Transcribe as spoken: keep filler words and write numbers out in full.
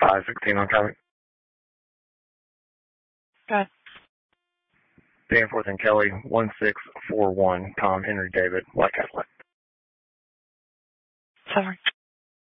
five sixteen on traffic. Okay. Danforth and Kelly, one six four one, Tom Henry David, White Cadillac. Sorry.